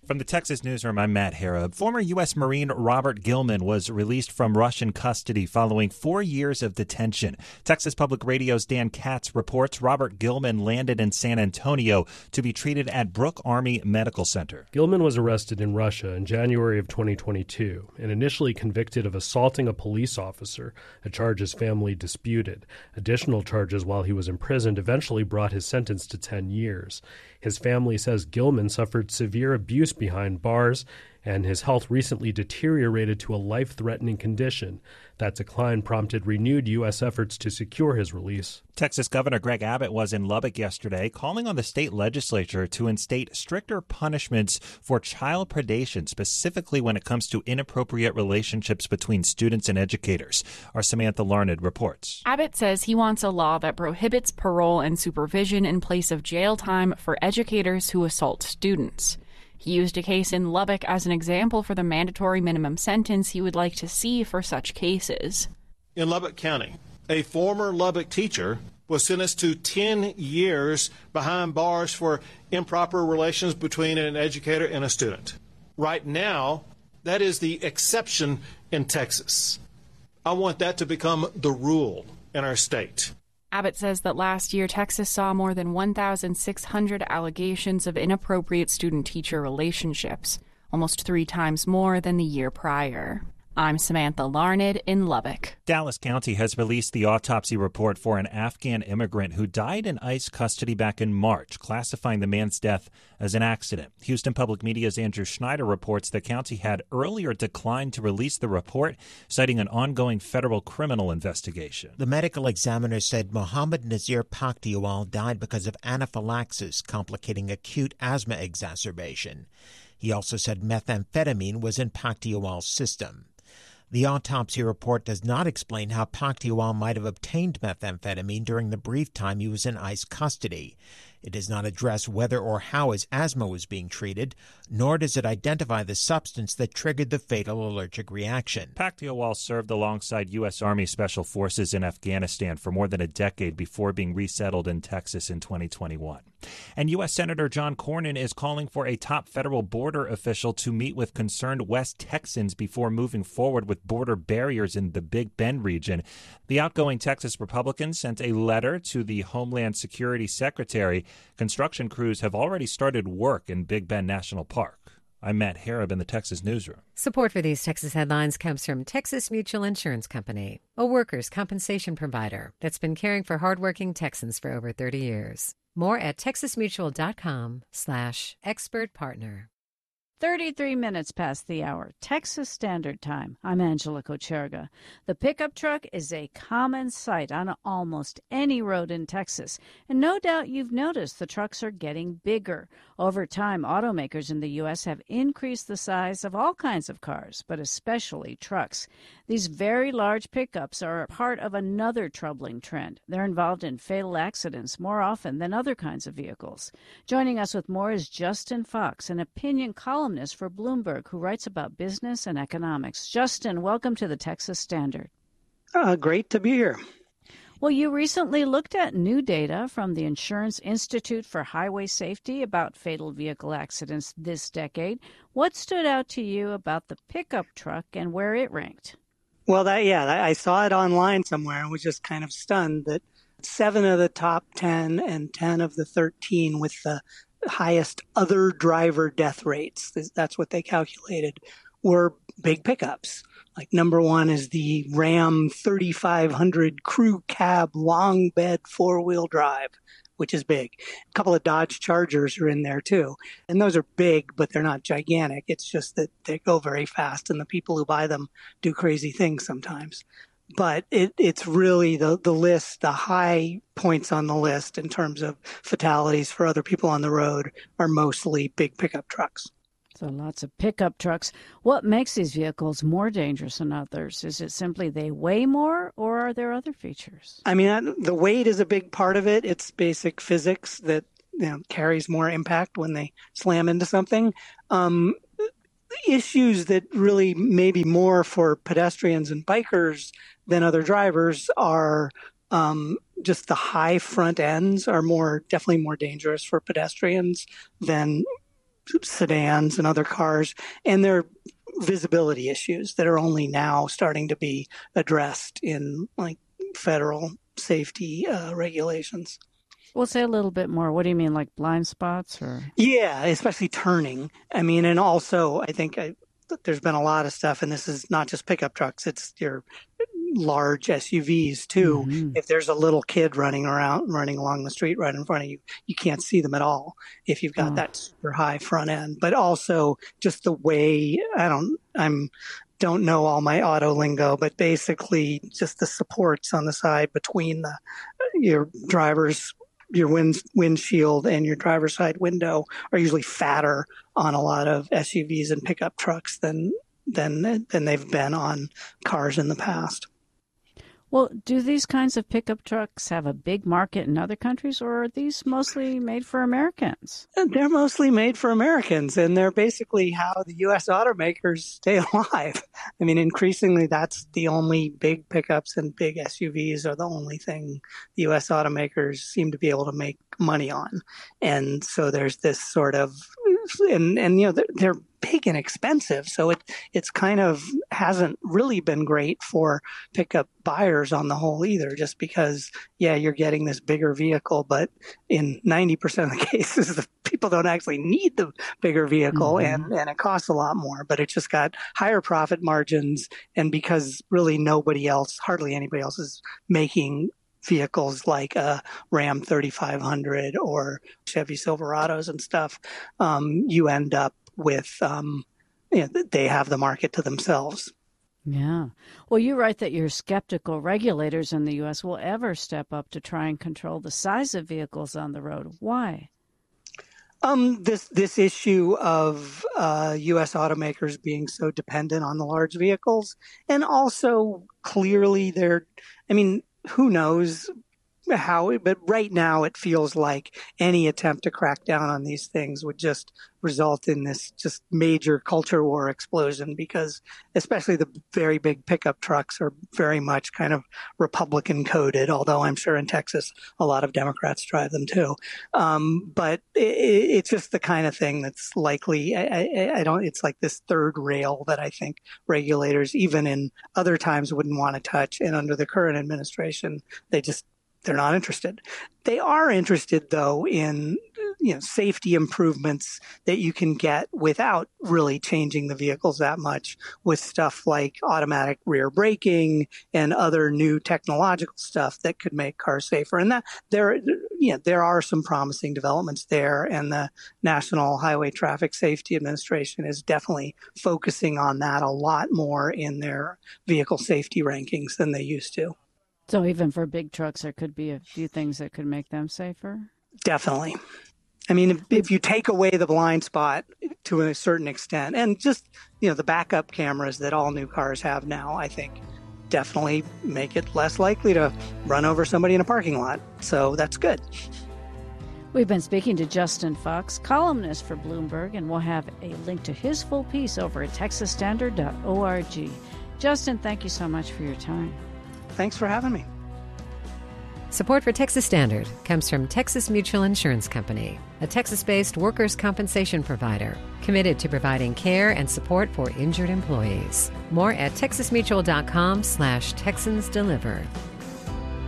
From the Texas Newsroom, I'm Matt Harrop. Former U.S. Marine Robert Gilman was released from Russian custody following 4 years of detention. Texas Public Radio's Dan Katz reports Robert Gilman landed in San Antonio to be treated at Brooke Army Medical Center. Gilman was arrested in Russia in January of 2022 and initially convicted of assaulting a police officer, a charge his family disputed. Additional charges while he was imprisoned eventually brought his sentence to 10 years. His family says Gilman suffered severe abuse behind bars, and his health recently deteriorated to a life-threatening condition. That decline prompted renewed U.S. efforts to secure his release. Texas Governor Greg Abbott was in Lubbock yesterday, calling on the state legislature to instate stricter punishments for child predation, specifically when it comes to inappropriate relationships between students and educators. Our Samantha Larned reports. Abbott says he wants a law that prohibits parole and supervision in place of jail time for educators who assault students. He used a case in Lubbock as an example for the mandatory minimum sentence he would like to see for such cases. In Lubbock County, a former Lubbock teacher was sentenced to 10 years behind bars for improper relations between an educator and a student. Right now, that is the exception in Texas. I want that to become the rule in our state. Abbott says that last year, Texas saw more than 1,600 allegations of inappropriate student-teacher relationships, almost 3 times more than the year prior. I'm Samantha Larned in Lubbock. Dallas County has released the autopsy report for an Afghan immigrant who died in ICE custody back in March, classifying the man's death as an accident. Houston Public Media's Andrew Schneider reports the county had earlier declined to release the report, citing an ongoing federal criminal investigation. The medical examiner said Mohammed Nazir Pakhtiwal died because of anaphylaxis, complicating acute asthma exacerbation. He also said methamphetamine was in Pakhtiwal's system. The autopsy report does not explain how Pakhtiwal might have obtained methamphetamine during the brief time he was in ICE custody. It does not address whether or how his asthma was being treated, nor does it identify the substance that triggered the fatal allergic reaction. Pakhtiwal served alongside U.S. Army Special Forces in Afghanistan for more than a decade before being resettled in Texas in 2021. And U.S. Senator John Cornyn is calling for a top federal border official to meet with concerned West Texans before moving forward with border barriers in the Big Bend region. The outgoing Texas Republican sent a letter to the Homeland Security Secretary. Construction crews have already started work in Big Bend National Park. I'm Matt Harrop in the Texas Newsroom. Support for these Texas headlines comes from Texas Mutual Insurance Company, a workers' compensation provider that's been caring for hardworking Texans for over 30 years. More at texasmutual.com/expert partner. 33 minutes past the hour, Texas Standard Time. I'm Angela Kocherga. The pickup truck is a common sight on almost any road in Texas, and no doubt you've noticed the trucks are getting bigger. Over time, automakers in the U.S. have increased the size of all kinds of cars, but especially trucks. These very large pickups are part of another troubling trend. They're involved in fatal accidents more often than other kinds of vehicles. Joining us with more is Justin Fox, an opinion columnist for Bloomberg, who writes about business and economics. Justin, welcome to the Texas Standard. Great to be here. Well, you recently looked at new data from the Insurance Institute for Highway Safety about fatal vehicle accidents this decade. What stood out to you about the pickup truck and where it ranked? Well, I saw it online somewhere and was just kind of stunned that 7 of the top 10 and 10 of the 13 with the highest other driver death rates, that's what they calculated, were big pickups. Like number 1 is the Ram 3500 crew cab long bed 4-wheel drive, which is big. A couple of Dodge Chargers are in there too. And those are big, but they're not gigantic. It's just that they go very fast and the people who buy them do crazy things sometimes. But it's really the list, the high points on the list in terms of fatalities for other people on the road are mostly big pickup trucks. So lots of pickup trucks. What makes these vehicles more dangerous than others? Is it simply they weigh more, or are there other features? I mean, the weight is a big part of it. It's basic physics that carries more impact when they slam into something. Issues that really may be more for pedestrians and bikers than other drivers are just the high front ends are definitely more dangerous for pedestrians than sedans and other cars, and there are visibility issues that are only now starting to be addressed in like federal safety regulations. We'll say a little bit more. What do you mean, like blind spots or? Yeah, especially turning. I mean, and also I think there's been a lot of stuff, and this is not just pickup trucks, it's your large SUVs too. Mm-hmm. If there's a little kid running along the street right in front of you, you can't see them at all if you've got that super high front end. But also just the way, don't know all my auto lingo, but basically just the supports on the side between your windshield and your driver's side window are usually fatter on a lot of SUVs and pickup trucks than they've been on cars in the past. Well, do these kinds of pickup trucks have a big market in other countries, or are these mostly made for Americans? They're mostly made for Americans, and they're basically how the U.S. automakers stay alive. I mean, increasingly, that's the only big pickups and big SUVs are the only thing the U.S. automakers seem to be able to make money on. And so there's this sort of, and they're big and expensive. So it's kind of hasn't really been great for pickup buyers on the whole either, just because, you're getting this bigger vehicle, but in 90% of the cases, the people don't actually need the bigger vehicle and it costs a lot more, but it's just got higher profit margins. And because really hardly anybody else is making vehicles like a Ram 3500 or Chevy Silverados and stuff, you end up with, they have the market to themselves. Yeah. Well, you write that you're skeptical regulators in the U.S. will ever step up to try and control the size of vehicles on the road. Why? This issue of U.S. automakers being so dependent on the large vehicles, and also clearly who knows how, but right now it feels like any attempt to crack down on these things would just result in this just major culture war explosion, because especially the very big pickup trucks are very much kind of Republican coded, although I'm sure in Texas a lot of Democrats drive them too. But it's just the kind of thing that's likely, it's like this third rail that I think regulators, even in other times, wouldn't want to touch. And under the current administration, they're not interested. They are interested, though, in safety improvements that you can get without really changing the vehicles that much, with stuff like automatic rear braking and other new technological stuff that could make cars safer. And that there are some promising developments there, and the National Highway Traffic Safety Administration is definitely focusing on that a lot more in their vehicle safety rankings than they used to. So even for big trucks, there could be a few things that could make them safer? Definitely. I mean, if you take away the blind spot to a certain extent, and just, the backup cameras that all new cars have now, I think definitely make it less likely to run over somebody in a parking lot. So that's good. We've been speaking to Justin Fox, columnist for Bloomberg, and we'll have a link to his full piece over at texasstandard.org. Justin, thank you so much for your time. Thanks for having me. Support for Texas Standard comes from Texas Mutual Insurance Company, a Texas-based workers' compensation provider committed to providing care and support for injured employees. More at texasmutual.com/TexansDeliver.